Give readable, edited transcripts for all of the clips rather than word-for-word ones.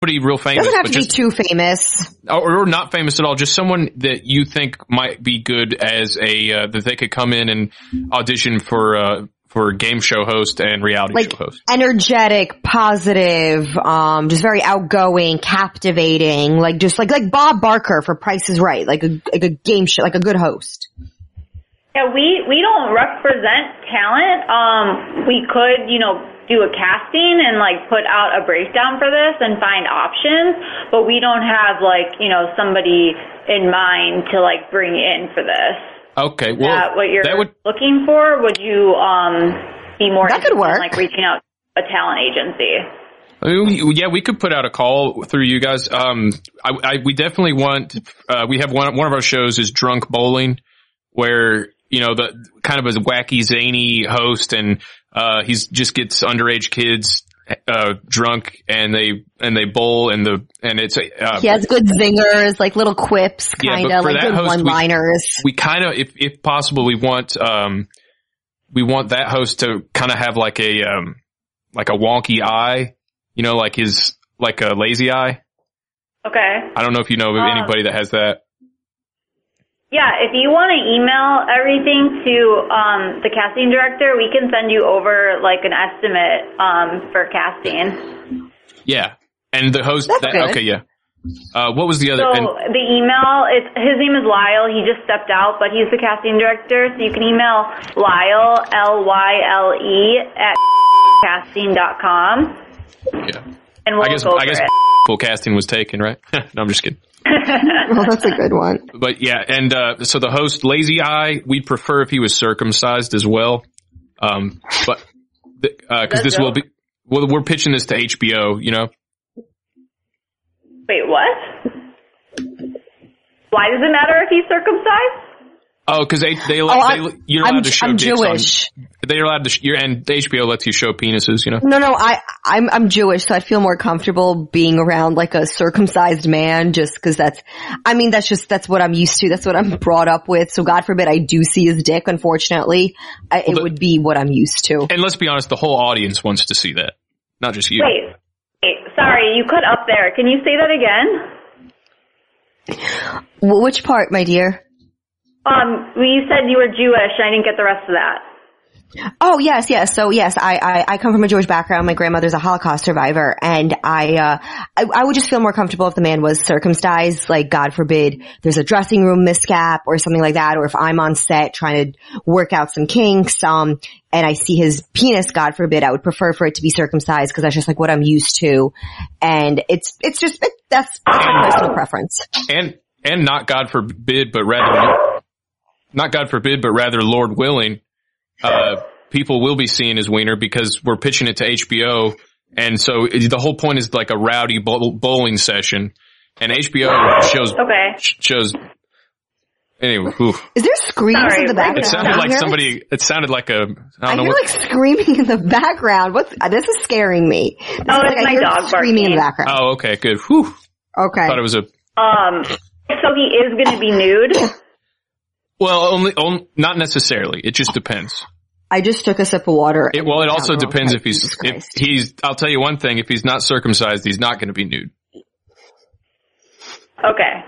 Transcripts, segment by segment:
Somebody real famous. Doesn't have to be too famous. Or not famous at all. Just someone that you think might be good as that they could come in and audition for a game show host and reality show host. Energetic, positive, just very outgoing, captivating, like Bob Barker for Price is Right, like a game show, like a good host. Yeah, we don't represent talent. We could, do a casting and put out a breakdown for this and find options, but we don't have somebody in mind to bring in for this. Okay, well, that what you're looking for? Would you be more interested in reaching out to a talent agency? Yeah, we could put out a call through you guys. We definitely want. We have one of our shows is Drunk Bowling, where the kind of a wacky, zany host, and he just gets underage kids drunk, and they bowl, and it's he has good zingers, like little quips, kind of like good one-liners. We kind of, if possible, we want that host to kind of have like a wonky eye, like a lazy eye. Okay. I don't know if you know of anybody that has that. Yeah, if you want to email everything to the casting director, we can send you over an estimate for casting. Yeah, and the host. Okay, yeah. What was the other? So the email, his name is Lyle. He just stepped out, but he's the casting director. So you can email Lyle, Lyle, at casting.com. Yeah. And we'll I guess casting was taken, right? No, I'm just kidding. Well, that's a good one. But yeah, and so the host, Lazy Eye, we'd prefer if he was circumcised as well. But because this will be, we're pitching this to HBO, Wait, what? Why does it matter if he's circumcised? Oh, because you're allowed to show I'm dicks Jewish. They're allowed to, and HBO lets you show penises, No, I'm Jewish, so I feel more comfortable being around a circumcised man, just because that's what I'm used to. That's what I'm brought up with. So God forbid I do see his dick. Unfortunately, it would be what I'm used to. And let's be honest, the whole audience wants to see that, not just you. Wait, sorry, you cut up there. Can you say that again? Well, which part, my dear? You said you were Jewish. I didn't get the rest of that. Oh, yes. So yes, I come from a Jewish background. My grandmother's a Holocaust survivor, and I would just feel more comfortable if the man was circumcised. God forbid there's a dressing room miscap or something like that, or if I'm on set trying to work out some kinks, and I see his penis, God forbid, I would prefer for it to be circumcised because that's just what I'm used to. And that's my personal preference. And not God forbid, but rather Lord willing, people will be seeing his wiener because we're pitching it to HBO. And so the whole point is a rowdy bowling session, and HBO shows. Anyway, is there screams in the background? It sounded like somebody. It sounded like a. I don't know. Screaming in the background. This is scaring me. It's my dog screaming in the background. Oh, okay, good. Whew. Okay. I thought it was a. So he is going to be nude? Well, not necessarily. It just depends. I just took a sip of water. It also depends if he's. I'll tell you one thing: if he's not circumcised, he's not going to be nude. Okay.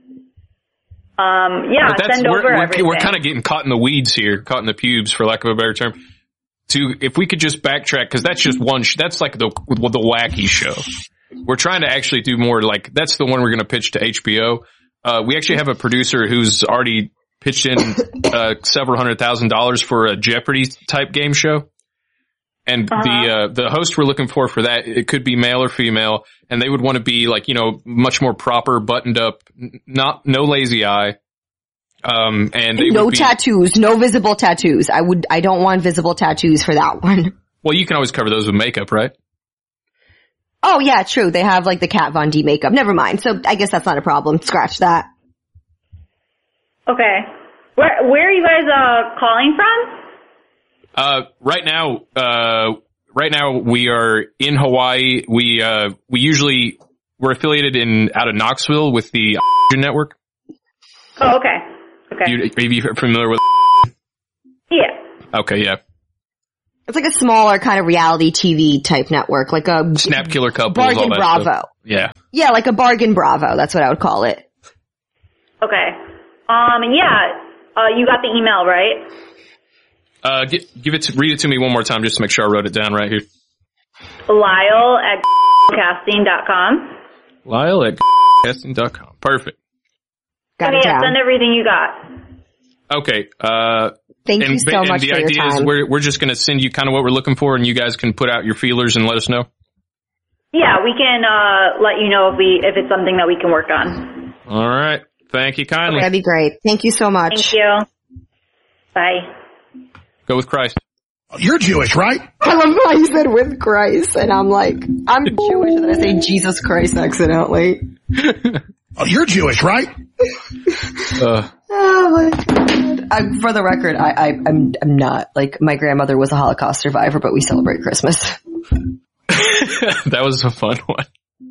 Send over everything. We're kind of getting caught in the weeds here, caught in the pubes, for lack of a better term. If we could just backtrack, because that's just one. That's like the wacky show. We're trying to actually do more. That's the one we're going to pitch to HBO. We actually have a producer who's already pitched in several $100,000 for a Jeopardy type game show. And the host we're looking for that, it could be male or female, and they would want to be much more proper, buttoned up, no lazy eye. And they no would be, tattoos, no visible tattoos. I don't want visible tattoos for that one. Well, you can always cover those with makeup, right? Oh yeah, true. They have the Kat Von D makeup. Never mind. So I guess that's not a problem. Scratch that. Okay. Where are you guys calling from? Right now we are in Hawaii. We're affiliated out of Knoxville with the network. Oh, okay. Okay. Are you familiar with? Yeah. Okay, yeah. It's like a smaller kind of reality TV type network, like a Snap Killer Couples, Bargain all that Bravo. stuff. Yeah. Yeah, like a Bargain Bravo. That's what I would call it. Okay. You got the email, right? Read it to me one more time just to make sure I wrote it down right here. Lyle@casting.com. Lyle@casting.com. Perfect. Got okay, it down. send everything you got. Okay. Thank you so much the for your idea time. is we're just going to send you kind of what we're looking for, and you guys can put out your feelers and let us know. Yeah, we can let you know if it's something that we can work on. All right. Thank you kindly. That'd be great. Thank you so much. Thank you. Bye. Go with Christ. You're Jewish, right? I love how you said with Christ, and I'm like, I'm Jewish, and then I say Jesus Christ accidentally. Oh, you're Jewish, right? Oh my God. For the record, I'm not. Like, my grandmother was a Holocaust survivor, but we celebrate Christmas. That was a fun one.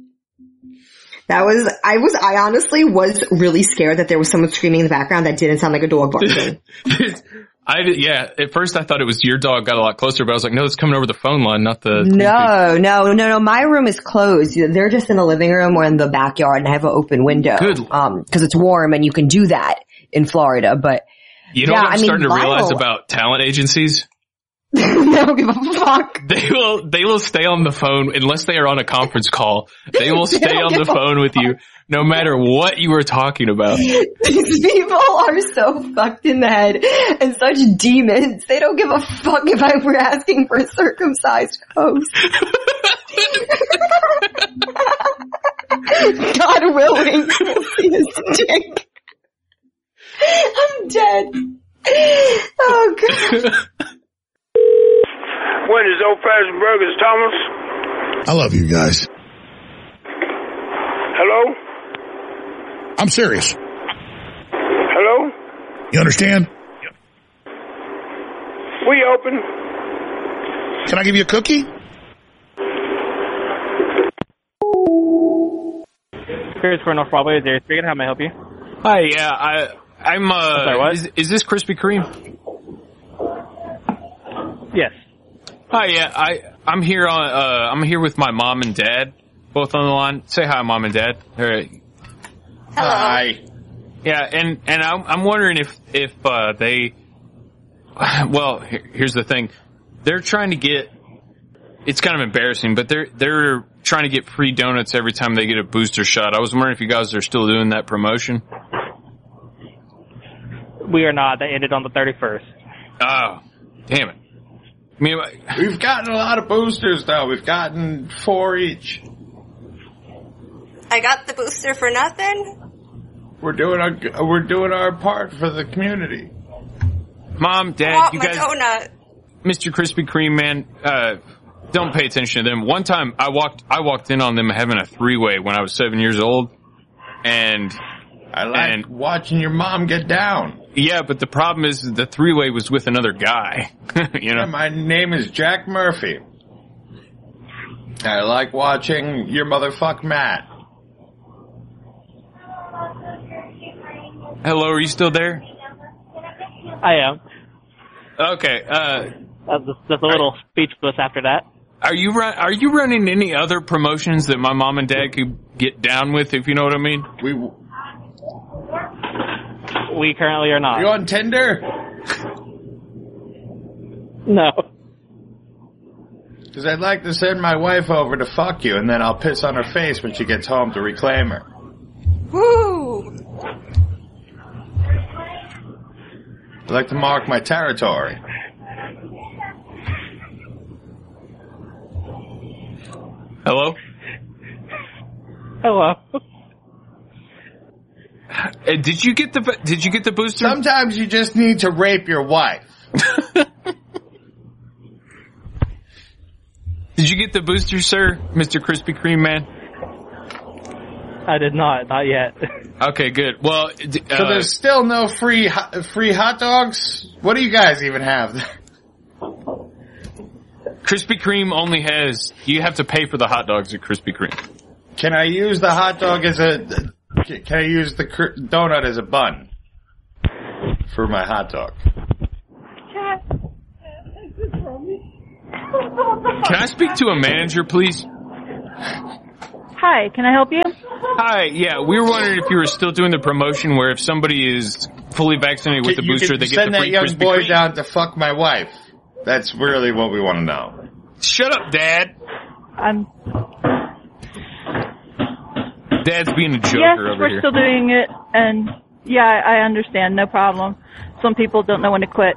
I honestly was really scared that there was someone screaming in the background that didn't sound like a dog barking. At first I thought it was your dog got a lot closer, but I was like, no, it's coming over the phone line, not the... No. My room is closed. They're just in the living room or in the backyard, and I have an open window. Good. Cause it's warm and you can do that in Florida, but... You know what I'm starting to realize about talent agencies? They don't give a fuck. They will stay on the phone unless they are on a conference call. They will stay on the phone with you no matter what you were talking about. These people are so fucked in the head and such demons. They don't give a fuck if I were asking for a circumcised host. God willing, we'll see his dick. I'm dead. Oh God. When is Old Fashioned Burgers, Thomas? I love you guys. Hello? I'm serious. Hello? You understand? We open. Can I give you a cookie? Here's for North Broadway. Is there speaking? How may I help you? Hi, yeah, I'm sorry, what? Is this Krispy Kreme? Yes. Hi, yeah, I'm here I'm here with my mom and dad, both on the line. Say hi, Mom and Dad. All right. Hello. Hi. Yeah, and I'm wondering if they, well, here's the thing. They're trying to get, it's kind of embarrassing, but they're trying to get free donuts every time they get a booster shot. I was wondering if you guys are still doing that promotion. We are not. That ended on the 31st. Oh, damn it. I mean, we've gotten a lot of boosters, though. We've gotten 4 each. I got the booster for nothing? We're doing our part for the community. Mom, Dad, I want you my guys, donut. Mr. Krispy Kreme, man, don't pay attention to them. One time, I walked in on them having a 3-way when I was 7 years old, and I like watching your mom get down. Yeah, but the problem is the 3-way was with another guy. You know, yeah, my name is Jack Murphy. I like watching your motherfuck Matt. Hello, are you still there? I am. Okay. That's a little speechless after that. Are you running any other promotions that my mom and dad could get down with, if you know what I mean? We currently are not. Are you on Tinder? No. Because I'd like to send my wife over to fuck you, and then I'll piss on her face when she gets home to reclaim her. Woo! I'd like to mark my territory. Hello? Hello. Did you get the booster? Sometimes you just need to rape your wife. Did you get the booster, sir, Mr. Krispy Kreme man? I did not yet. Okay, good. Well, so there's still no free hot dogs? What do you guys even have? Krispy Kreme only has, you have to pay for the hot dogs at Krispy Kreme. Can I use the hot dog can I use the donut as a bun for my hot dog? Can I speak to a manager, please? Hi, can I help you? Hi, yeah, we were wondering if you were still doing the promotion where if somebody is fully vaccinated with the booster, they get send the that free young Krispy boy Kreme. down to fuck my wife. That's really what we want to know. Shut up, Dad. Dad's being a joker yes, over we're here. still doing it, and yeah, I understand, no problem. Some people don't know when to quit.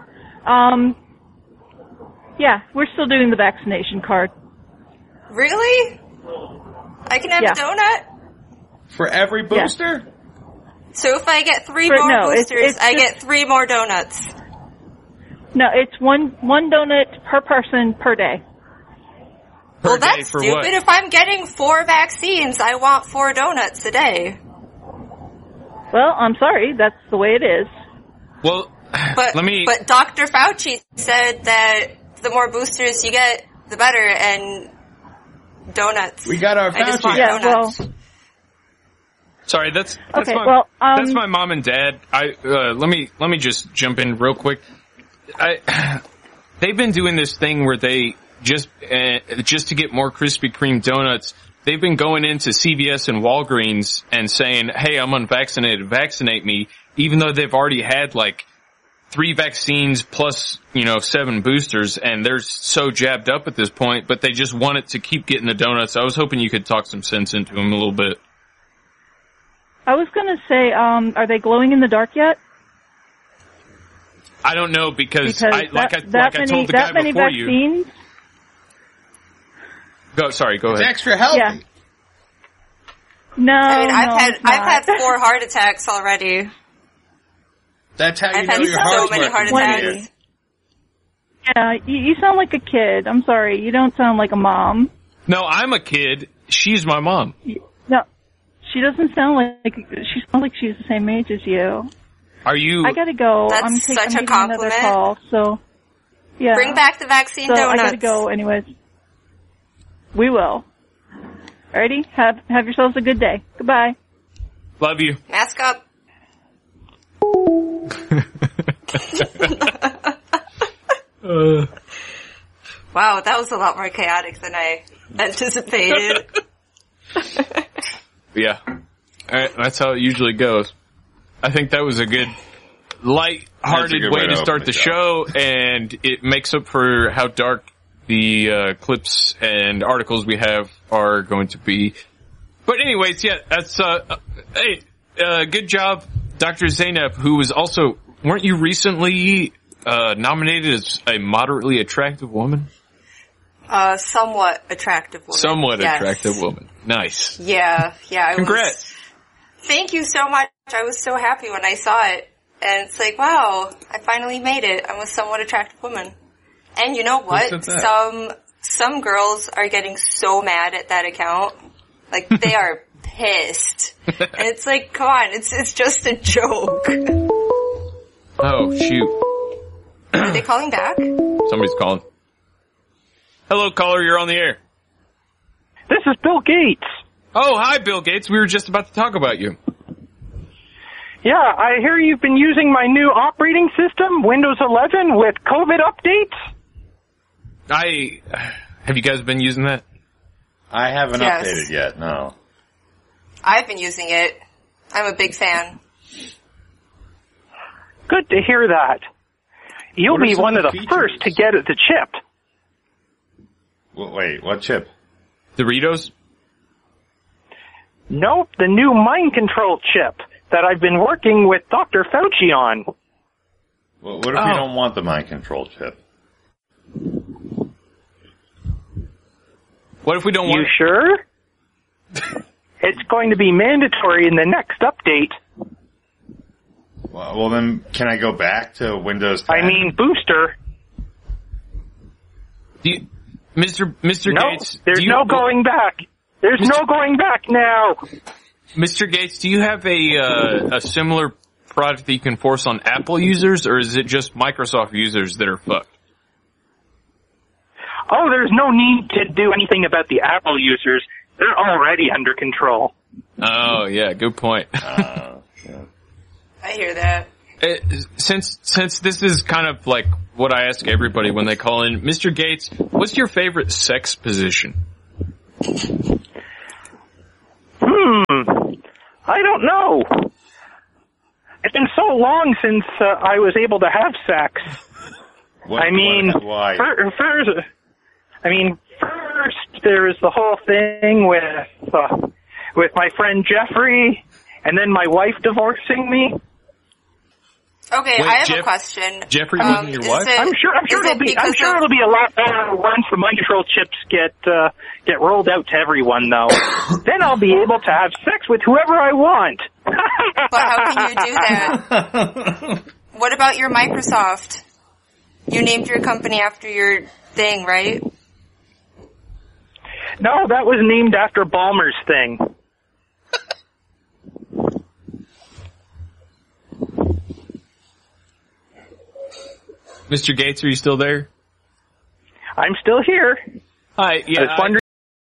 Yeah, we're still doing the vaccination card. Really? I can have a donut? For every booster? Yeah. So if I get three For- more no, it's- boosters, it's I just- get 3 more donuts. No, it's one donut per person per day. Well, that's for stupid. what? If I'm getting 4 vaccines, I want 4 donuts a day. Well, I'm sorry, that's the way it is. Well, But let me... But Dr. Fauci said that the more boosters you get, the better, and donuts. We got our I just want Fauci. donuts. Sorry, that's Okay, my, well, that's my mom and dad. Let me just jump in real quick. They've been doing this thing where they just to get more Krispy Kreme donuts, they've been going into CVS and Walgreens and saying, "Hey, I'm unvaccinated, vaccinate me," even though they've already had like 3 vaccines plus, 7 boosters, and they're so jabbed up at this point, but they just want it to keep getting the donuts. I was hoping you could talk some sense into them a little bit. I was gonna say, are they glowing in the dark yet? I don't know because I told the guy that many before vaccines? you. Go ahead. It's extra healthy. Yeah. No, I mean, it's I've had not. 4 heart attacks already. That's how you I've know had your so heart's many heart working. attacks. Yeah, you sound like a kid. I'm sorry, you don't sound like a mom. No, I'm a kid. She's my mom. No, she doesn't sound like she sounds like she's the same age as you. Are you? I gotta go. That's I'm such a taking another compliment. call. So, yeah. Bring back the vaccine so donuts. I gotta go. Anyways, we will. Alrighty, have yourselves a good day. Goodbye. Love you. Mask up. Wow, that was a lot more chaotic than I anticipated. Yeah. That's how it usually goes. I think that was a good, light-hearted good way way to to start open the the show, and it makes up for how dark the clips and articles we have are going to be. But anyways, yeah, that's, good job, Dr. Zainab, who was also, weren't you recently nominated as a moderately attractive woman? Somewhat attractive woman. Somewhat Yes. attractive woman. Nice. Yeah. Congrats. Thank you so much. I was so happy when I saw it. And it's like, wow, I finally made it. I'm a somewhat attractive woman. And you know what? Who said that? Some girls are getting so mad at that account. Like, they are pissed. And it's like, come on, it's just a joke. Oh, shoot. Are they calling back? Somebody's calling. Hello, caller. You're on the air. This is Bill Gates. Oh, hi, Bill Gates. We were just about to talk about you. Yeah, I hear you've been using my new operating system, Windows 11, with COVID updates. Have you guys been using that? I haven't Yes. updated yet, no. I've been using it. I'm a big fan. Good to hear that. You'll What are be some one of of the the first to features? get the chip. Wait, what chip? Doritos? Nope, the new mind control chip that I've been working with Dr. Fauci on. What if you don't want the mind control chip? What if we don't You want sure? It's going to be mandatory in the next update. Well, then, can I go back to Windows 10? I mean, booster. Mr. No, Gates? there's no going back. There's no going back now. Mr. Gates, do you have a similar product that you can force on Apple users, or is it just Microsoft users that are fucked? Oh, there's no need to do anything about the Apple users. They're already under control. Oh, yeah, good point. I hear that. Since this is kind of like what I ask everybody when they call in, Mr. Gates, what's your favorite sex position? I don't know. It's been so long since I was able to have sex. Why? First there was the whole thing with my friend Jeffrey, and then my wife divorcing me. Okay, Wait, I have a question. Jeffrey wasn't your wife? I'm sure it'll be a lot better once the microchips get rolled out to everyone, though. Then I'll be able to have sex with whoever I want. But how can you do that? What about your Microsoft? You named your company after your thing, right? No, that was named after Ballmer's thing. Mr. Gates, are you still there? I'm still here. Hi, yeah. I was wondering